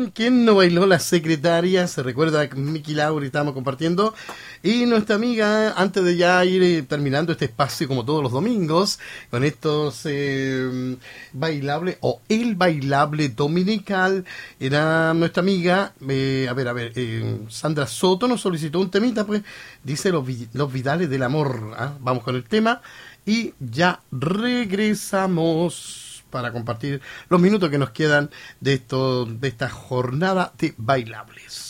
¿Quién no bailó La Secretaria? Se recuerda que Miki Lauri estábamos compartiendo. Y nuestra amiga, antes de ya ir terminando este espacio como todos los domingos, con estos bailables, o el bailable dominical, era nuestra amiga, Sandra Soto nos solicitó un temita, pues, dice los Vidales del Amor. ¿Ah? Vamos con el tema y ya regresamos para compartir los minutos que nos quedan de esta jornada de bailables.